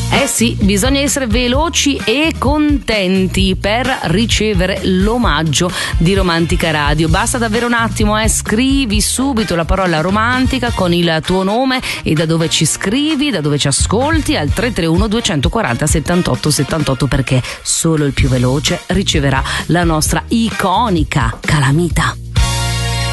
Eh sì, bisogna essere veloci e contenti per ricevere l'omaggio di Romantica Radio. Basta davvero un attimo, scrivi subito la parola romantica con il tuo nome e da dove ci scrivi, da dove ci ascolti, al 331 240 78 78, perché solo il più veloce riceverà la nostra iconica calamita.